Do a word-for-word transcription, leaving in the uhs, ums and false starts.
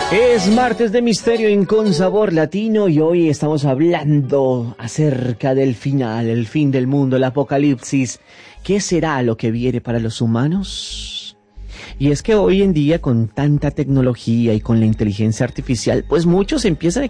Es martes de misterio en Con Sabor Latino y hoy estamos hablando acerca del final, el fin del mundo, el apocalipsis. ¿Qué será lo que viene para los humanos? Y es que hoy en día, con tanta tecnología y con la inteligencia artificial, pues muchos empiezan